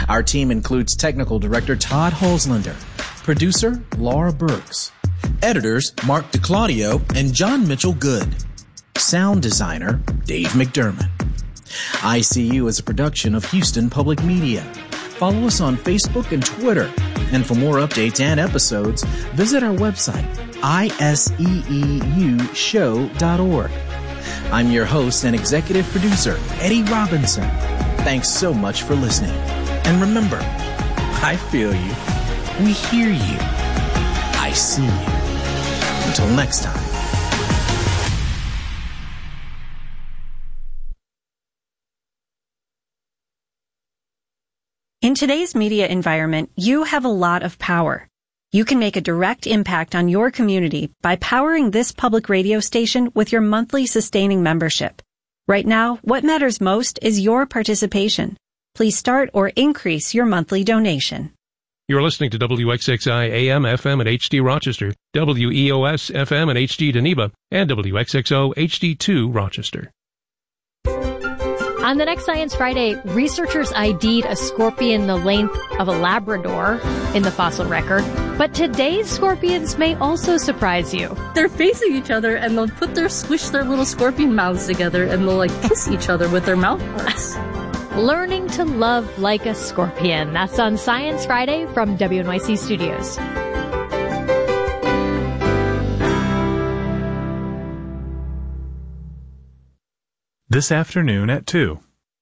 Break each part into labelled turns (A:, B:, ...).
A: Our team includes Technical Director Todd Holzlander, Producer Laura Burks, Editors Mark DeClaudio and John Mitchell Good, Sound Designer Dave McDermott. ICU is a production of Houston Public Media. Follow us on Facebook and Twitter. And for more updates and episodes, visit our website, iseeushow.org. I'm your host and executive producer, Eddie Robinson. Thanks so much for listening. And remember, I feel you, we hear you, I see you. Until next time.
B: In today's media environment, you have a lot of power. You can make a direct impact on your community by powering this public radio station with your monthly sustaining membership. Right now, what matters most is your participation. Please start or increase your monthly donation.
C: You're listening to WXXI AM, FM, and HD Rochester, WEOS, FM, and HD Geneva, and WXXO HD2 Rochester.
D: On the next Science Friday, researchers ID'd a scorpion the length of a Labrador in the fossil record. But today's scorpions may also surprise you.
E: They're facing each other and they'll squish their little scorpion mouths together and they'll kiss each other with their mouth parts.
D: Learning to love like a scorpion. That's on Science Friday from WNYC Studios.
F: This afternoon at 2.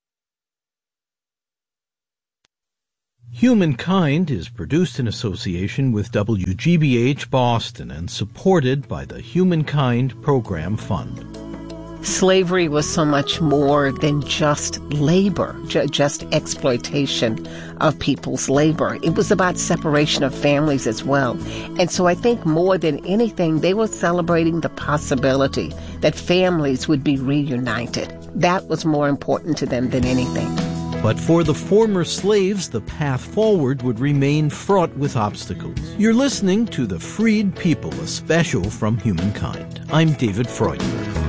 G: Humankind is produced in association with WGBH Boston and supported by the Humankind Program Fund.
H: Slavery was so much more than just labor, just exploitation of people's labor. It was about separation of families as well. And so I think more than anything, they were celebrating the possibility that families would be reunited. That was more important to them than anything.
G: But for the former slaves, the path forward would remain fraught with obstacles. You're listening to The Freed People, a special from Humankind. I'm David Freudberg.